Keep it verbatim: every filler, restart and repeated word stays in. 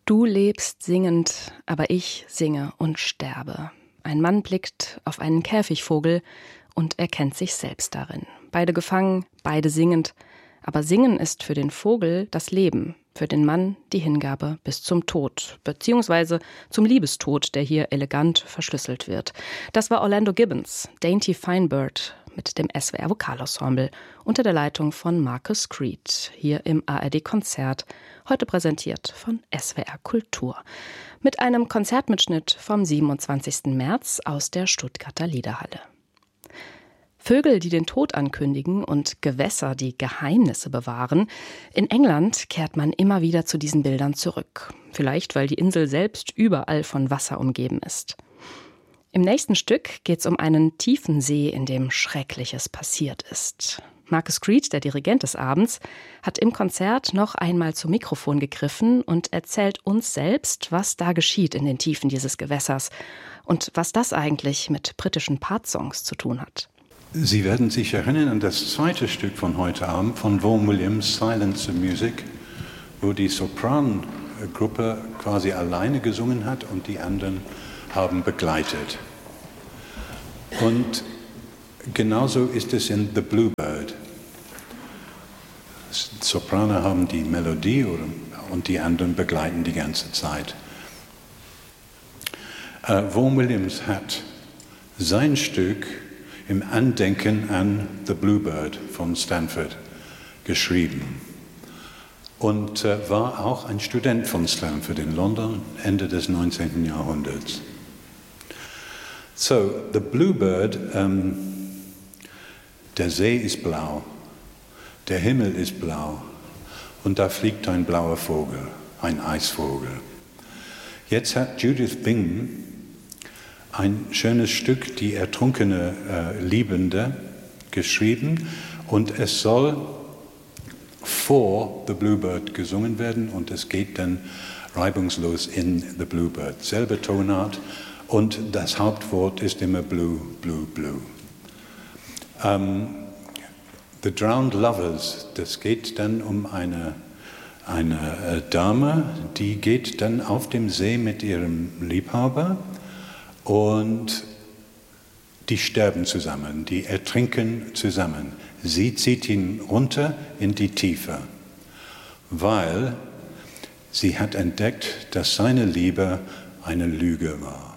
Du lebst singend, aber ich singe und sterbe. Ein Mann blickt auf einen Käfigvogel und erkennt sich selbst darin. Beide gefangen, beide singend. Aber Singen ist für den Vogel das Leben, für den Mann die Hingabe bis zum Tod, beziehungsweise zum Liebestod, der hier elegant verschlüsselt wird. Das war Orlando Gibbons, Dainty Fine Bird, mit dem S W R Vokalensemble unter der Leitung von Marcus Creed, hier im A R D-Konzert, heute präsentiert von S W R Kultur. Mit einem Konzertmitschnitt vom siebenundzwanzigsten März aus der Stuttgarter Liederhalle. Vögel, die den Tod ankündigen und Gewässer, die Geheimnisse bewahren. In England kehrt man immer wieder zu diesen Bildern zurück. Vielleicht, weil die Insel selbst überall von Wasser umgeben ist. Im nächsten Stück geht es um einen tiefen See, in dem Schreckliches passiert ist. Marcus Creed, der Dirigent des Abends, hat im Konzert noch einmal zum Mikrofon gegriffen und erzählt uns selbst, was da geschieht in den Tiefen dieses Gewässers und was das eigentlich mit britischen Part-Songs zu tun hat. Sie werden sich erinnern an das zweite Stück von heute Abend von Vaughan Williams, Silence and Music, wo die Soprangruppe quasi alleine gesungen hat und die anderen haben begleitet. Und genauso ist es in The Bluebird. Sopraner haben die Melodie und die anderen begleiten die ganze Zeit. Uh, Vaughan Williams hat sein Stück im Andenken an The Bluebird von Stanford geschrieben und äh, war auch ein Student von Stanford in London, Ende des neunzehnten Jahrhunderts. So, The Bluebird, ähm, der See ist blau, der Himmel ist blau und da fliegt ein blauer Vogel, ein Eisvogel. Jetzt hat Judith Bingham ein schönes Stück, die ertrunkene äh, Liebende, geschrieben und es soll vor The Bluebird gesungen werden und es geht dann reibungslos in The Bluebird. Selbe Tonart und das Hauptwort ist immer Blue, Blue, Blue. Um, The Drowned Lovers, das geht dann um eine, eine äh, Dame, die geht dann auf dem See mit ihrem Liebhaber. Und die sterben zusammen, die ertrinken zusammen. Sie zieht ihn runter in die Tiefe, weil sie hat entdeckt, dass seine Liebe eine Lüge war.